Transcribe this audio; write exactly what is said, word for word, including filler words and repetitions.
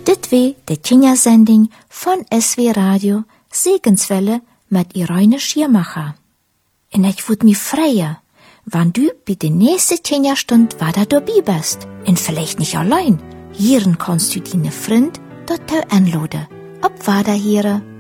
Dit wie de Kindersending von S W Radio Segenswelle mit Irene Schiermacher. En ich würd mi freuen, wann du bei der nächsten Kinderstund wieder dabei bist. Und vielleicht nicht allein. Hieren kannst du deine Freund dort anladen. Ob Wader hier.